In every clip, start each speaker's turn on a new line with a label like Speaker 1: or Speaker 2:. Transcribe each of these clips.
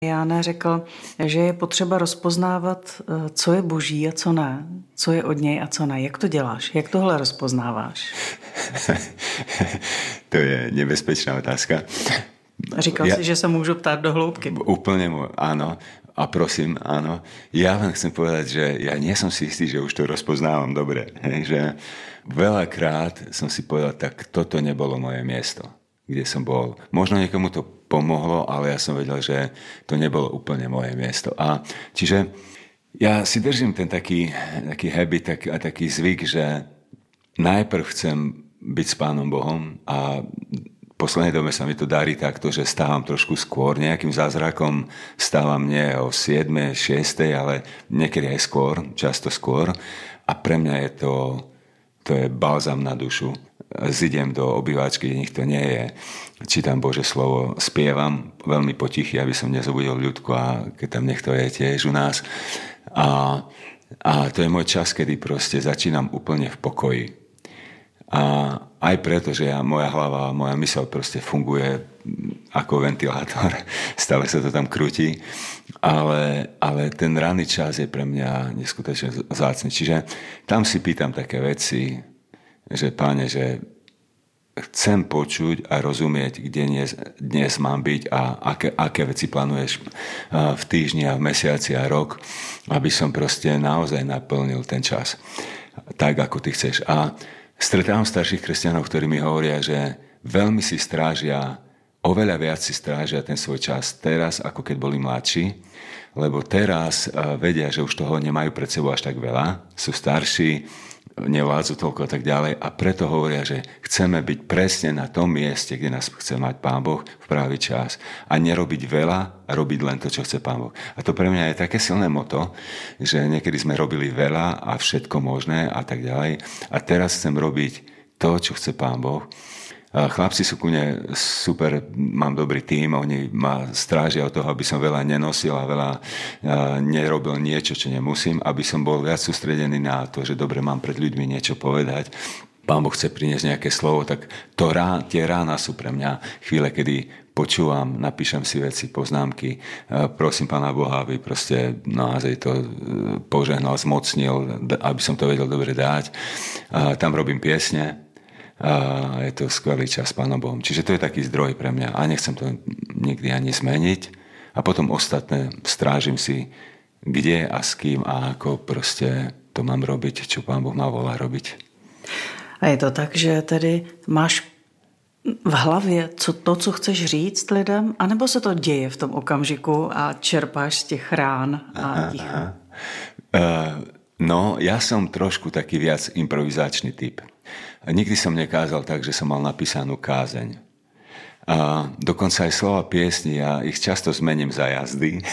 Speaker 1: Jáne řekl, že je potřeba rozpoznávat, co je boží a co ne, co je od něj a co ne. Jak to děláš? Jak tohle rozpoznáváš?
Speaker 2: To je nebezpečná otázka.
Speaker 1: Říkal si, že sa môžu ptať do hloubky.
Speaker 2: Úplne, áno. A prosím, áno. Ja len chcem povedať, že ja nie som si istý, že už to rozpoznávam dobre. Že veľakrát som si povedal, tak toto nebolo moje miesto, kde som bol. Možno niekomu to pomohlo, ale ja som vedel, že to nebolo úplne moje miesto. A čiže ja si držím ten taký habit a taký zvyk, že najprv chcem byť s Pánom Bohom a v poslednej dobe sa mi to darí takto, že stávam trošku skôr, nejakým zázrakom stávam nie o 7, 6, ale niekedy aj skôr, často skôr. A pre mňa je to je balzam na dušu. Zidem do obývačky, kde nikto nie je. Čítam Božie slovo, spievam veľmi potichy, aby som nezobudil ľudku a keď tam niekto je tiež u nás. A to je môj čas, kedy proste začínam úplne v pokoji. A aj preto, že moja hlava, moja myseľ proste funguje ako ventilátor. Stále sa to tam krúti. Ale ten ranný čas je pre mňa neskutočne vzácny. Čiže tam si pýtam také veci, že Páne, že chcem počuť a rozumieť, kde dnes mám byť a aké veci plánuješ v týždni a v mesiaci a rok, aby som proste naozaj naplnil ten čas tak, ako ty chceš. A stretávam starších kresťanov, ktorí mi hovoria, že veľmi si strážia, oveľa viac si strážia ten svoj čas teraz, ako keď boli mladší, lebo teraz vedia, že už toho nemajú pred sebou až tak veľa, sú starší, nevládzu toľko a tak ďalej a preto hovoria, že chceme byť presne na tom mieste, kde nás chce mať Pán Boh v pravý čas a nerobiť veľa a robiť len to, čo chce Pán Boh. A to pre mňa je také silné moto, že niekedy sme robili veľa a všetko možné a tak ďalej a teraz chcem robiť to, čo chce Pán Boh. Chlapci sú ku mne super, mám dobrý tím, oni ma strážia od toho, aby som veľa nenosil a veľa nerobil niečo, čo nemusím, aby som bol viac sústredený na to, že dobre mám pred ľuďmi niečo povedať. Pán Boh chce priniesť nejaké slovo, tak tie rána sú pre mňa chvíle, kedy počúvam, napíšem si veci, poznámky, prosím Pána Boha, aby proste naozaj to požehnal, zmocnil, aby som to vedel dobre dať. Tam robím piesne. A je to skvelý čas s Pánom Bohom. Čiže to je taký zdroj pre mňa a nechcem to nikdy ani zmeniť. A potom ostatné strážim si, kde a s kým a ako proste to mám robiť, čo Pán Boh ma volá robiť.
Speaker 1: A je to tak, že tedy máš v hlavě to, co chceš říct lidem, anebo se to děje v tom okamžiku a čerpáš z těch rán a ticha?
Speaker 2: No, ja som trošku taký viac improvizačný typ. Nikdy som nekázal tak, že som mal napísanú kázeň. A dokonca aj slova piesni, ja ich často zmením za jazdy.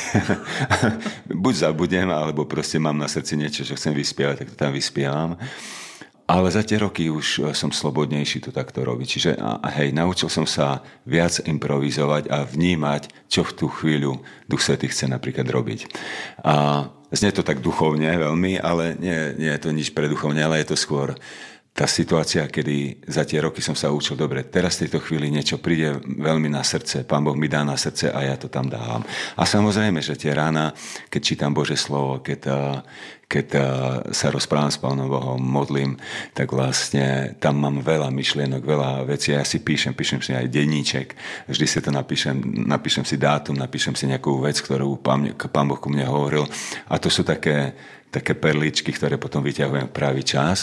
Speaker 2: Buď zabudem, alebo proste mám na srdci niečo, čo chcem vyspievať, tak to tam vyspievam. Ale za tie roky už som slobodnejší to takto robiť. Čiže hej, naučil som sa viac improvizovať a vnímať, čo v tú chvíľu Duch Svätý chce napríklad robiť. A znie to tak duchovne veľmi, ale nie je to nič preduchovne, ale je to skôr tá situácia, kedy za tie roky som sa učil, dobre, teraz v tejto chvíli niečo príde veľmi na srdce, Pán Boh mi dá na srdce a ja to tam dávam. A samozrejme, že tie rána, keď čítam Božie slovo, keď sa rozprávam s Pánom Bohom, modlím, tak vlastne tam mám veľa myšlienok, veľa vecí. Ja si píšem si aj denníček, vždy si to napíšem si dátum, napíšem si nejakú vec, ktorú Pán Boh ku mne hovoril. A to sú také perličky, ktoré potom vyťahujem v pravý čas.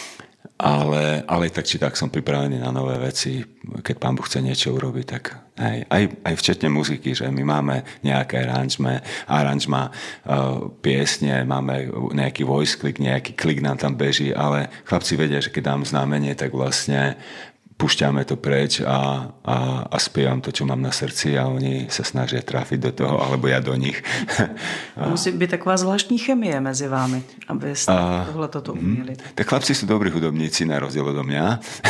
Speaker 2: Ale tak či tak som pripravený na nové veci. Keď Pán Boh chce niečo urobiť, tak aj včetne muziky, že my máme nejaké aranžma, piesne, máme nejaký voice klik, nejaký klik nám tam beží, ale chlapci vedia, že keď dám znamenie, tak vlastne púšťame to preč a spievam to, čo mám na srdci a oni sa snažia trafiť do toho, alebo ja do nich.
Speaker 1: Musí byť taková zvláštní chemie mezi vámi, aby ste tohle toto umieli.
Speaker 2: Tak chlapci sú dobrí hudobníci, na rozdiel odo mňa.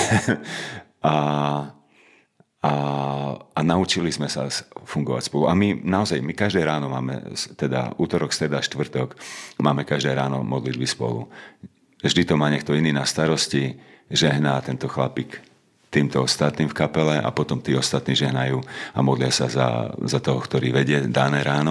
Speaker 2: A naučili sme sa fungovať spolu. A my každé ráno máme, teda útorok, streda, štvrtok, máme každé ráno modlitby spolu. Vždy to má niekto iný na starosti, žehná tento chlapík týmto ostatným v kapele a potom tí ostatní žehnajú a modlia sa za toho, ktorý vedie dané ráno.